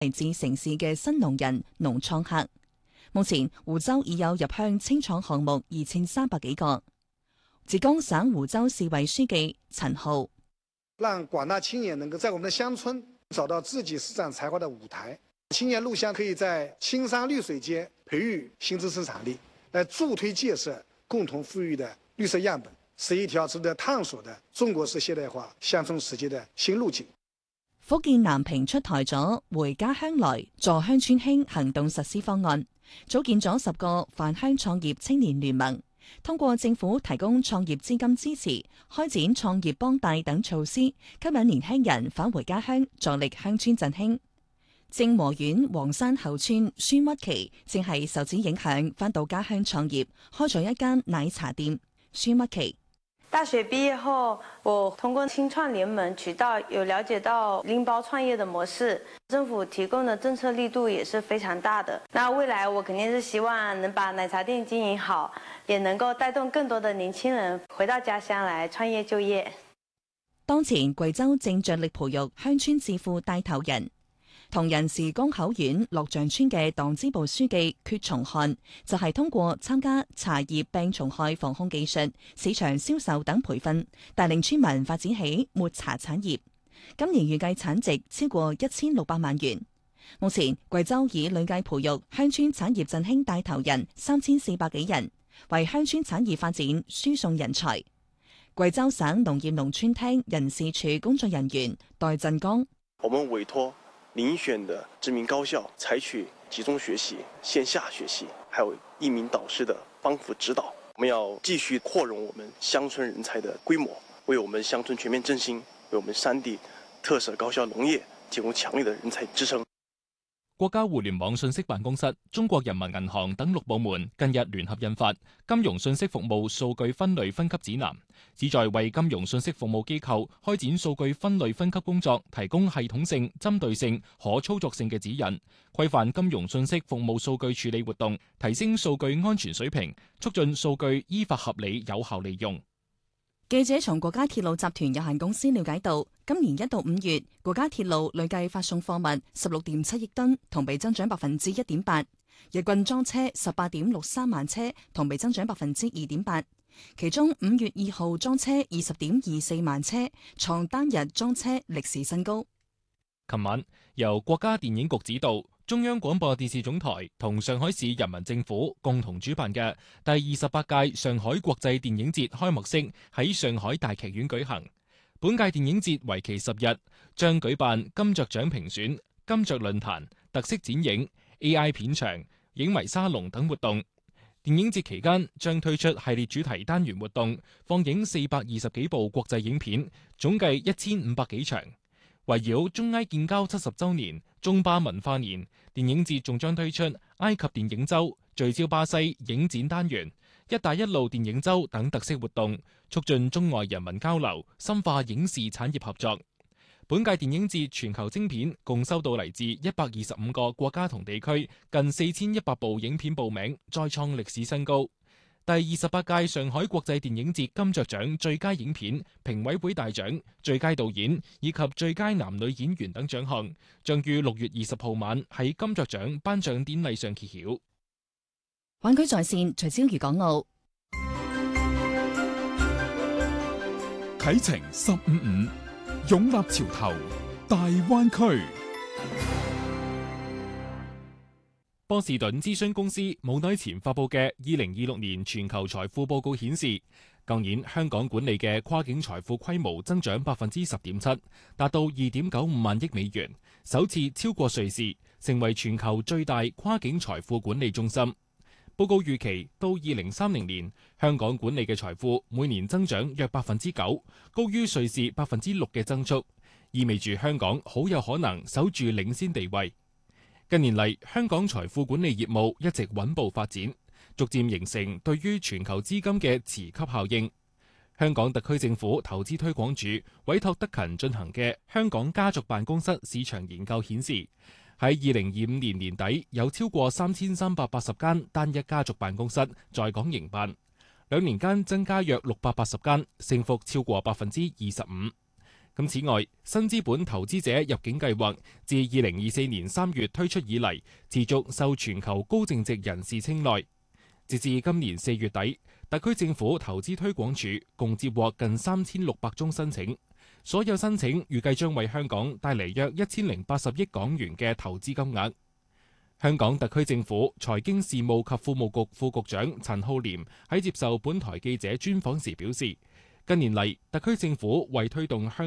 嚟自城市嘅新農人、農創客。目前湖州已有入鄉青創項目2300幾個。浙江省湖州市委書記陳浩： 讓廣大青年能夠在我們的鄉村找到自己施展才華的舞台。青年入鄉可以在青山綠水間培育新知生產力，來助推建設共同富裕的綠色樣本，是一條值得探索的中國式現代化鄉村實踐的新路徑。 福建南平出台咗回家鄉來助鄉村興行動實施方案，組建咗10個返鄉創業青年聯盟，通過政府提供創業資金支持，開展創業幫帶等措施，吸引年輕人返回家鄉，助力鄉村振興。正和縣黃山後村孫屈琪正係受此影響，返到家鄉創業，開咗一間奶茶店。孫屈琪： 大學畢業後，我通過青創聯盟渠道有了解到拎包創業的模式，政府提供的政策力度也是非常大的。那未來我肯定是希望能把奶茶店經營好，也能夠帶動更多的年輕人回到家鄉來創業就業。 當前貴州正着力培育鄉村致富帶頭人。銅仁市江口縣樂象村嘅黨支部書記闕崇漢就係通過參加茶葉病蟲害防控技術、市場銷售等培訓，帶領村民發展起抹茶產業。今年預計產值超過1600萬元。目前貴州已累計培育鄉村產業振興帶頭人3400幾人，為鄉村產業發展輸送人才。貴州省農業農村廳人事處工作人員戴振剛： 我們委託遴選的知名高校，採取集中學習、線下學習，還有1名導師的幫輔指導。我們要繼續擴容我們鄉村人才的規模，為我們鄉村全面振興，為我們山地特色高效農業提供強烈的人才支撐。 國家互聯網信息辦公室、中國人民銀行等6部門近日聯合印發《金融信息服務數據分類分級指南》，旨在為金融信息服務機構開展數據分類分級工作提供系統性、針對性、可操作性嘅指引，規範金融信息服務數據處理活動，提升數據安全水平，促進數據依法合理有效利用。 記者從國家鐵路集團有限公司了解到，今年1到5月，國家鐵路累計發送貨物16.7億噸，同比增長1.8%；日均裝車18.63萬車，同比增長2.8%。其中5月2號裝車20.24萬車，創單日裝車歷史新高。 琴晚由國家電影局指導，中央廣播電視總台同上海市人民政府共同主辦嘅第28屆上海國際電影節開幕式喺上海大劇院舉行。本屆電影節為期10日，將舉辦金雀獎評選、金雀論壇、特色展映、AI 片場、影迷沙龍等活動。電影節期間將推出系列主題單元活動，放映420幾部國際影片，總計1500幾場。圍繞中埃建交70週年、中巴文化年，電影節仲將推出埃及電影周、聚焦巴西影展單元、一帶一路電影周等特色活動，促進中外人民交流，深化影視產業合作。本屆電影節全球精片共收到嚟自125個國家同地區近4100部影片報名，再創歷史新高。第28屆上海國際電影節金雀獎最佳影片、評委會大獎、最佳導演以及最佳男女演員等獎項，將於6月20號晚喺金雀獎頒獎典禮上揭曉。 灣區在線聚焦粵港澳， 啟程155，擁立潮頭，大灣區。 波士頓諮詢公司冇耐前發佈嘅2026年全球財富報告顯示，舊年香港管理嘅跨境財富規模增長10.7%，達到2.95萬億美元，首次超過瑞士，成為全球最大跨境財富管理中心。報告預期到2030年，香港管理嘅財富每年增長約9%，高於瑞士6%嘅增速，意味住香港好有可能守住領先地位。近年嚟，香港財富管理業務一直穩步發展，逐漸形成對於全球資金嘅磁吸效應。香港特區政府投資推廣署委託德勤進行嘅香港家族辦公室市場研究顯示，喺2025年年底有超過3380間單一家族辦公室在港營辦，2年間增加約680間，升幅超過25%。 咁此外，新資本投資者入境計劃自2024年3月推出以嚟，持續受全球高淨值人士青睞。截至今年4月底，特區政府投資推廣署共接獲近3600宗申請，所有申請預計將為香港帶嚟約1080億港元嘅投資金額。香港特區政府財經事務及庫務局副局長陳浩濂喺接受本台記者專訪時表示，近年嚟特區政府為推動香